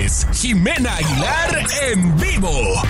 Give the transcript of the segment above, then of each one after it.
es Jimena Aguilar en vivo.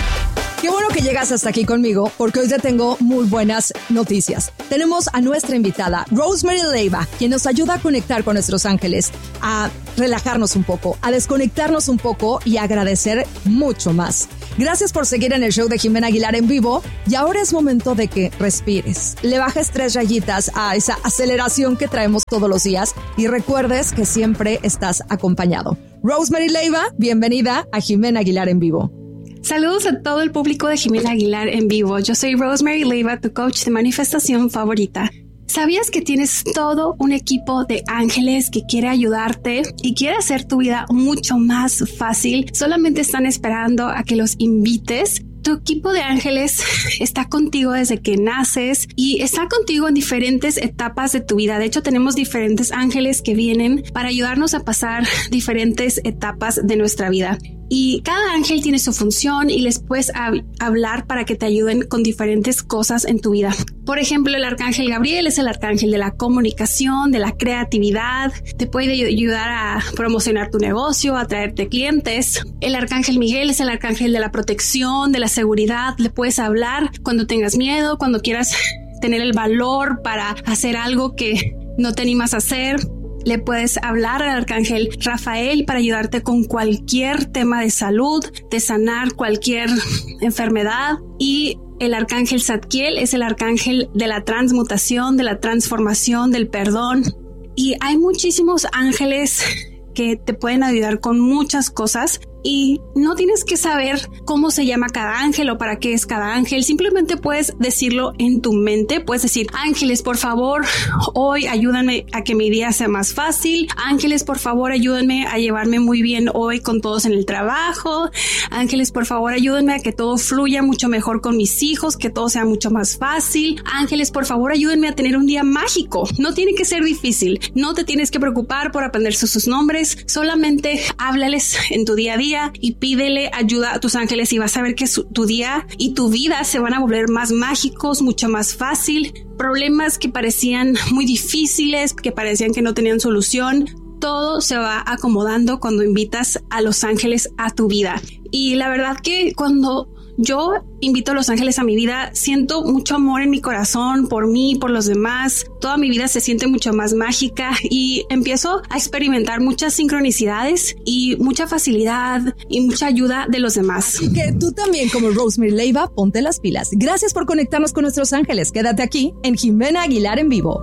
Qué bueno que llegas hasta aquí conmigo, porque hoy te tengo muy buenas noticias. Tenemos a nuestra invitada, Rosemary Leiva, quien nos ayuda a conectar con nuestros ángeles, a relajarnos un poco, a desconectarnos un poco y a agradecer mucho más. Gracias por seguir en el show de Jimena Aguilar en vivo, y ahora es momento de que respires, le bajes 3 rayitas a esa aceleración que traemos todos los días y recuerdes que siempre estás acompañado. Rosemary Leiva, bienvenida a Jimena Aguilar en vivo. Saludos a todo el público de Jimena Aguilar en vivo. Yo soy Rosemary Leiva, tu coach de manifestación favorita. ¿Sabías que tienes todo un equipo de ángeles que quiere ayudarte y quiere hacer tu vida mucho más fácil? Solamente están esperando a que los invites. Tu equipo de ángeles está contigo desde que naces y está contigo en diferentes etapas de tu vida. De hecho, tenemos diferentes ángeles que vienen para ayudarnos a pasar diferentes etapas de nuestra vida. Y cada ángel tiene su función y les puedes hablar para que te ayuden con diferentes cosas en tu vida. Por ejemplo, el arcángel Gabriel es el arcángel de la comunicación, de la creatividad. Te puede ayudar a promocionar tu negocio, a traerte clientes. El arcángel Miguel es el arcángel de la protección, de la seguridad. Le puedes hablar cuando tengas miedo, cuando quieras tener el valor para hacer algo que no te animas a hacer. Le puedes hablar al arcángel Rafael para ayudarte con cualquier tema de salud, de sanar cualquier enfermedad. Y el arcángel Zadkiel es el arcángel de la transmutación, de la transformación, del perdón. Y hay muchísimos ángeles que te pueden ayudar con muchas cosas. Y no tienes que saber cómo se llama cada ángel o para qué es cada ángel. Simplemente puedes decirlo en tu mente. Puedes decir, ángeles, por favor, hoy ayúdame a que mi día sea más fácil. Ángeles, por favor, ayúdenme a llevarme muy bien hoy con todos en el trabajo. Ángeles, por favor, ayúdenme a que todo fluya mucho mejor con mis hijos, que todo sea mucho más fácil. Ángeles, por favor, ayúdenme a tener un día mágico. No tiene que ser difícil. No te tienes que preocupar por aprender sus nombres. Solamente háblales en tu día a día y pídele ayuda a tus ángeles y vas a ver que tu día y tu vida se van a volver más mágicos, mucho más fácil. Problemas que parecían muy difíciles, que parecían que no tenían solución, todo se va acomodando cuando invitas a los ángeles a tu vida. Y la verdad que cuando yo invito a los ángeles a mi vida, siento mucho amor en mi corazón por mí, por los demás. Toda mi vida se siente mucho más mágica y empiezo a experimentar muchas sincronicidades y mucha facilidad y mucha ayuda de los demás. Así que tú también, como Rosemary Leiva, ponte las pilas. Gracias por conectarnos con nuestros ángeles. Quédate aquí en Jimena Aguilar en vivo.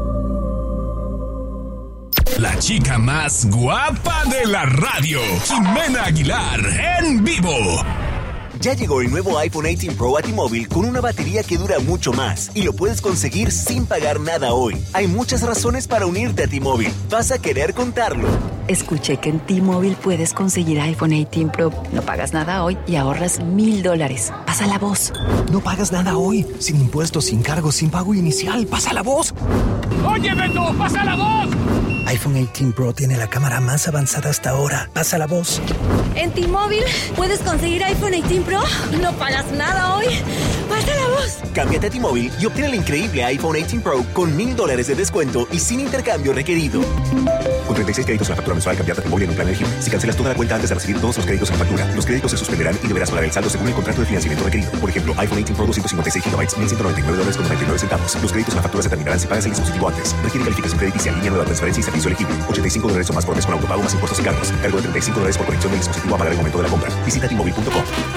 La chica más guapa de la radio, Jimena Aguilar en vivo. Ya llegó el nuevo iPhone 18 Pro a T-Mobile con una batería que dura mucho más y lo puedes conseguir sin pagar nada hoy. Hay muchas razones para unirte a T-Mobile. Vas a querer contarlo. Escuché que en T-Mobile puedes conseguir iPhone 18 Pro. No pagas nada hoy y ahorras $1,000. Pasa la voz. No pagas nada hoy. Sin impuestos, sin cargos, sin pago inicial. Pasa la voz. ¡Oye, Beto! ¡Pasa la voz! iPhone 18 Pro tiene la cámara más avanzada hasta ahora. Pasa la voz. En T-Mobile puedes conseguir iPhone 18 Pro. No pagas nada hoy. Pasa la voz. Cámbiate a T-Mobile y obtén el increíble iPhone 18 Pro con $1,000 de descuento y sin intercambio requerido. Con 36 créditos en la factura mensual, cambiate a T-Mobile en un plan elegible. Si cancelas toda la cuenta antes de recibir todos los créditos en la factura, los créditos se suspenderán y deberás pagar el saldo según el contrato de financiamiento requerido. Por ejemplo, iPhone 18 Pro 256 GB, $1,199.99. Los créditos en la factura se terminarán si pagas el dispositivo antes. Requiere calificación crediticia, línea nueva, transferencia y servicio elegible. $85 o más por mes con autopago más impuestos y cargos. Cargo de $35 por conexión del dispositivo a pagar el momento de la compra. Visita T-Mobile.com.